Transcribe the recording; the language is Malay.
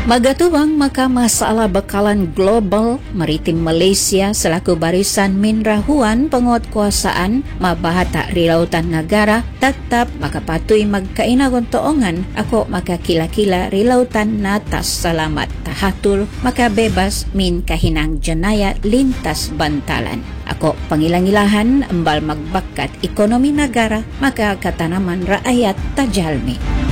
Magatuwang makamasaala bakalan global maritim Malaysia selaku barisan minrahuan penguatkuasaan mabahata rilautan negara tetap makapatuy magkainagon toongan ako makakila-kila rilautan natas salamat tahatul makabebas min kahinang jenaya lintas bantalan. Ako pangilang-ilahan embal magbakat ekonomi negara maka katanaman rakyat tajalmi.